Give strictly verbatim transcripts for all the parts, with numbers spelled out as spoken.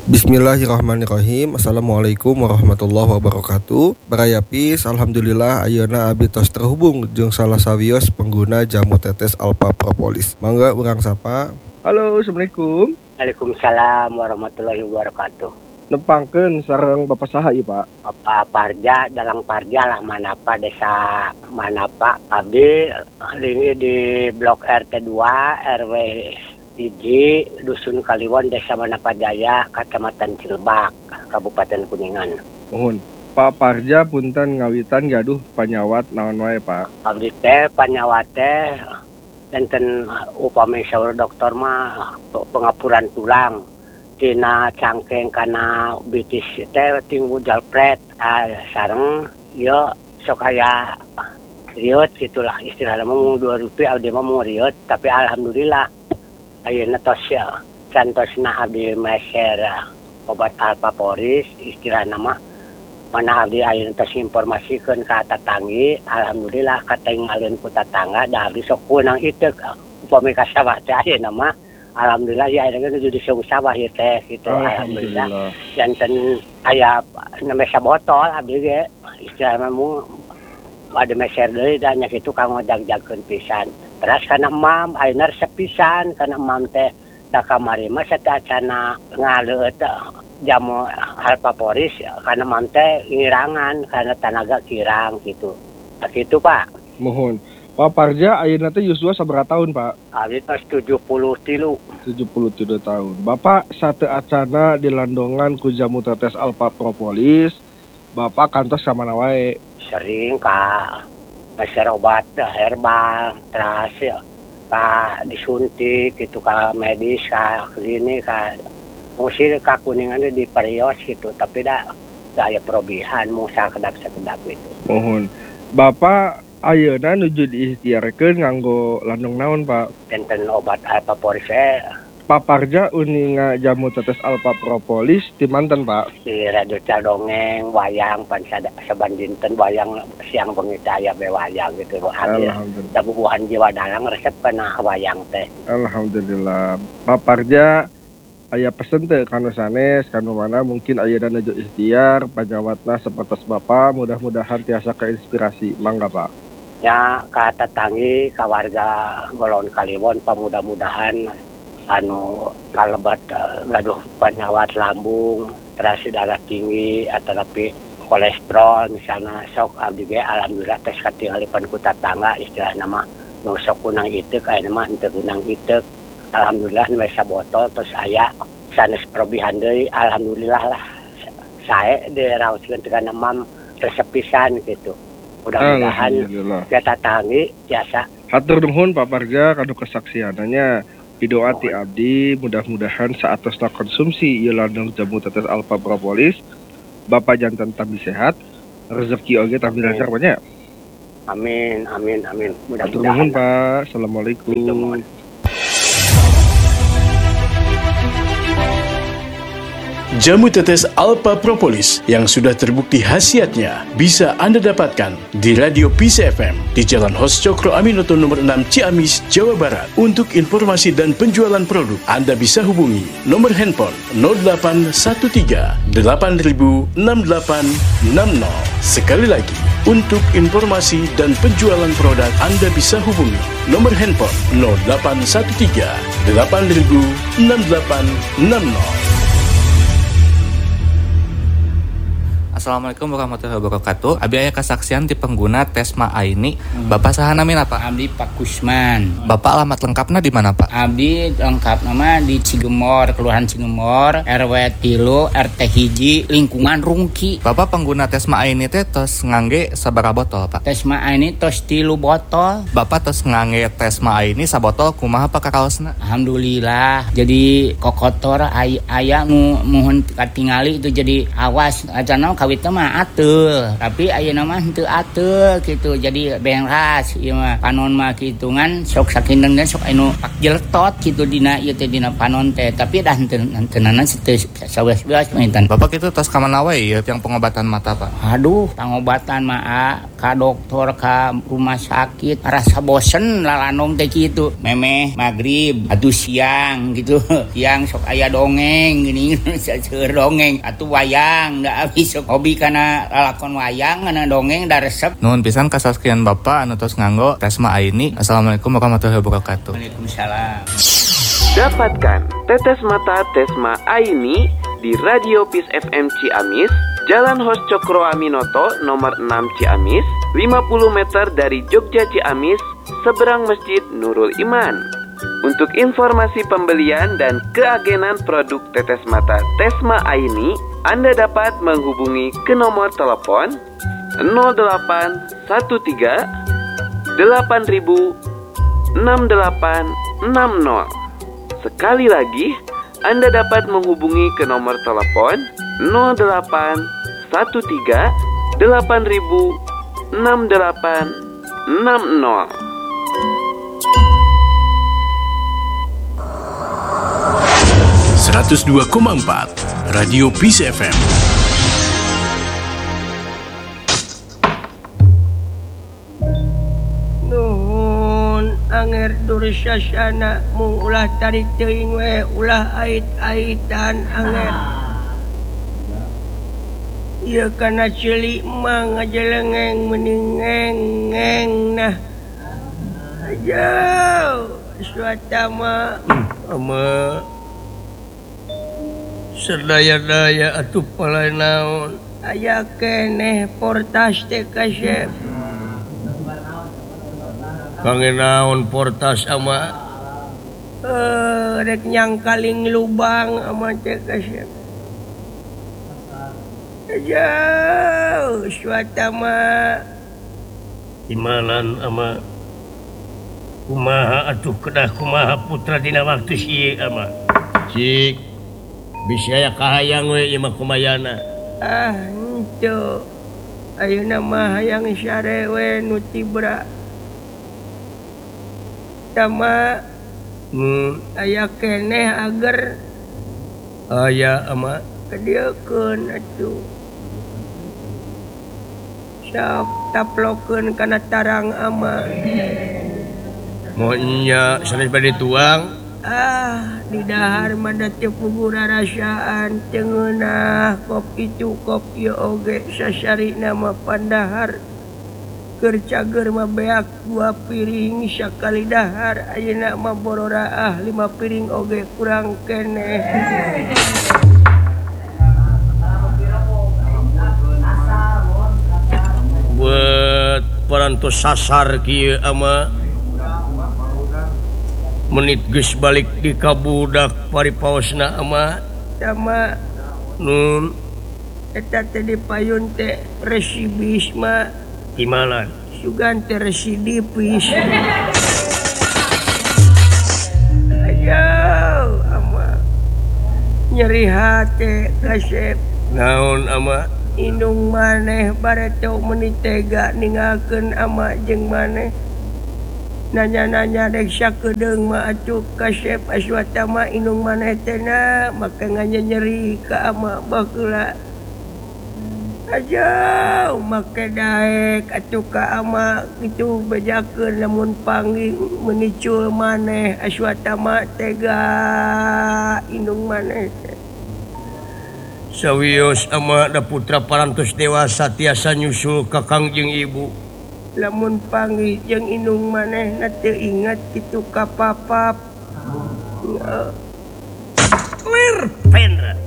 Bismillahirrahmanirrahim. Assalamualaikum warahmatullahi wabarakatuh. Barayapis, alhamdulillah ayeuna abdi tos terhubung jeung salah sawios pengguna jamu tetes Alpha Propolis. Mangga urang sapa. Halo, assalamualaikum. Waalaikumsalam warahmatullahi wabarakatuh. Nepangkeun sareng Bapak saha ieu, Pak? Bapak Parja, dalang Parja lah Manapa, desa Manapa. Abdi ini di Blok R T dua R W Hiji, Dusun Kaliwon, Desa Manapa Jaya, Kecamatan Cilebak, Kabupaten Kuningan. Mohon. Pak Parja punten ngawitan gaduh panyawat naon wae, Pak? Abdi teh panyawat teh enten upami saur dokter mah pengapuran tulang. Tina cangkeng kana bitis teh tinggu jalpret, ah, sareng ieu sok aya riot gitulah istilahna mah dua rupiah abdi mah mau riot, tapi alhamdulillah ayeuna tos ya cantosna abdi meser obat alpaporis istilahna mah mana abdi ayeuna tos informasikeun ka tetanggi, alhamdulillah katingalieun ku tetangga da abdi sok kunang ieu upami ka sawah teh ayeuna mah alhamdulillah ya ayeuna geus di sawah ieu teh gitu. Alhamdulillah janten aya nemesa botol abdi ge istilahna mah ada meser deui da nya kitu kanggo jag-jagkeun pisan. Terus kana mam ayeuna resep pisan kana mam teh da kamari mah satacana ngaleut jamu alpaporis kana mam teh ngirangan kana tanaga kirang gitu. Nah, gitu Pak. Mohon. Pak Parja ayeuna teh yuswa sabaraha tahun, Pak? Abdi tos tujuh puluh tilu. tujuh puluh tilu tahun. Bapak sate acana dilandongan ku jamu tetes Alpha Propolis. Bapak kantos ka mana wae? Sering ka meser obat herbal, terus ya, ka disuntik gitu ka medis ka klinik ka musir ka Kuningan di Perios gitu, tapi dah daya perobihan mau sakedap-sakedap gitu. Mohon. Bapak ayeuna nuju diikhtiarkeun nganggo landong naon, Pak? Enten obat alpaporis eh Pak Parja uninga jamu tetes Alpha Propolis di manten, Pak? di radio Cadongeng wayang pan saban dinten wayang siang bengi aya be wayang gitu. Alhamdulillah. Da bubuhan jiwa dalang resep kana wayang teh. Alhamdulillah. Pak Parja aya pesen teh kanu sanes kanu mana mungkin ayeuna nuju ikhtiar panyawatna sapertos Bapak mudah-mudahan tiasa keinspirasi. Mangga, Pak. Ya ka tetanggi ka warga Golon Kaliwon pamudah-mudahan anu kalebat uh, gaduh penyawat lambung, terus darah tinggi atau tapi kolesterol misalnya sok abdi ge alhamdulillah tes katingalieun ku tetangga istilahna mah nu sok kunang ieu aya mah henteu kunang ieu alhamdulillah nu sabotol terus aya sanes perobihan deui alhamdulillah lah sae diraoskeun teh kana mam resep pisan gitu. Mudah-mudahan kita tetanggi biasa. Hatur nuhun Pak Parja kanu kesaksiananya. Doa ti abdi mudah-mudahan saatosna konsumsi ieu landong jamu tetes Alpha Propolis Bapak jantan tambi sehat rezeki oge tambi lancar banyak. Amin amin amin. Mudah-mudahan Pak. Assalamualaikum. Jamu tetes Alpha Propolis yang sudah terbukti khasiatnya bisa Anda dapatkan di Radio P C F M di Jalan Hos Cokro Aminoto nomor enam Ciamis, Jawa Barat. Untuk informasi dan penjualan produk, Anda bisa hubungi nomor handphone nol delapan satu tiga delapan nol enam delapan enam nol. Sekali lagi, untuk informasi dan penjualan produk, Anda bisa hubungi nomor handphone nol delapan satu tiga delapan nol enam delapan enam nol. Assalamualaikum warahmatullahi wabarakatuh. Abi aya kesaksian di pengguna Tesma Aini. Hmm. Bapak saha namina Pak? Abdi Pak Kusman. Bapak alamat lengkapnya di mana Pak? Abdi lengkap nama di Cigemor, Kelurahan Cigemor, R W tilu, R T hiji, lingkungan Rungki. Bapak pengguna Tesma Aini teh tos ngangge sabaraha botol Pak? Tesma Aini tos tilu botol. Bapak tos ngangge Tesma Aini sabotol kumaha Pak kakaosna? Alhamdulillah. Jadi kokotor ay- aya nu mohon katingali itu jadi awas acana kawit mah atul, tapi ayeuna mah henteu atul gitu. Jadi beras ieu mah panon mah kitungan sok sakinten sok anu pak jeltot gitu dina ieu teh dina panon teh, tapi dah henteu henteunana teu saweas-weas mah intan. Bapak kitu tos ka mana wae ieu yang pengobatan mata Pak? Aduh, pengobatan mah ka dokter ka rumah sakit rasa bosen lalanom teh kitu memeh magrib atuh siang gitu siang sok aya dongeng gini seueur dongeng atuh wayang da abis sok hobi kana lalakon wayang kana dongeng da resep. Nuhun pisan kasaskian Bapak anu tos nganggo Tesma Aini. Assalamualaikum warahmatullahi wabarakatuh. Waalaikumsalam. Dapatkan tetes mata Tesma Aini di Radio Peace F M Ciamis, Jalan Hos Cokro Aminoto nomor enam Ciamis, lima puluh meter dari Jogja Ciamis, seberang Masjid Nurul Iman. Untuk informasi pembelian dan keagenan produk tetes mata Tesma Aini, Anda dapat menghubungi ke nomor telepon nol delapan satu tiga delapan ribu enam delapan enam nol. Sekali lagi, Anda dapat menghubungi ke nomor telepon nol delapan satu tiga delapan ribu enam delapan enam nol. seratus dua koma empat Radio Peace F M. Anger dursasana mung ulah tarik teuing we ulah ait-aitan anger ieu kana ceuli mah ngajelengeng meningeng nah aja suatama ama sedaya-daya atuh pala naon aya keneh portas teh kasep. Kangen naon portas ama eh rek nyangkaling lubang ama teh kasep. Jauh suata mah imanan ama kumaha atuh kedah kumaha putra dina waktu ieu ama. Cik bisa aya kahayang we ieu mah kumayana. Ah henteu. Ayeuna mah hayang sare we nu tibra. Sama hmm, aya keneh agar aya ama kadiekeun atuh sok taplokeun kana tarang ama monya sanes bade tuang ah di dahar mah teu puguh rarasaan teu ngeunah kopi tu kopi oge sasarina mah pandahar keur cager mah beak dua piring sakali dahar ayeuna mah bororaah lima piring oge kurang keneh. Buat parantos sasar kieu ama menit geus balik di kabudak paripaosna ama sama nun eta teh dipayun teh resibis mah imalan sugan teh residipis ayo ama nyeri hate kasep naon ama indung maneh bareto menit tega ningakeun ama jeung maneh nanya-nanya dek sakedeung mah atuh kasep aswata mah indung maneh teh na maka nganyeri ka ama baheula aja make daek atuh ka ama kitu bejakeun lamun panggih menicul maneh aswata mah tega indung maneh sawios ama da putra parantos dewasa tiasa nyusul kakang jeung ibu lamun panggih jeung indung maneh na teu ingat kitu ka papap clear pen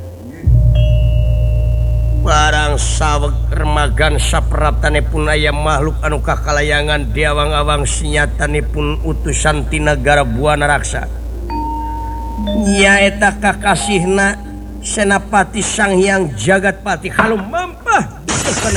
barang saweg remagan sapratanipun aya makhluk anu kakalayangan diawang-awang sinyatanipun utusan ti nagara Buana Raksa nyaeta kakasihna Senapati Sang Hyang Jagatpati kalau mampah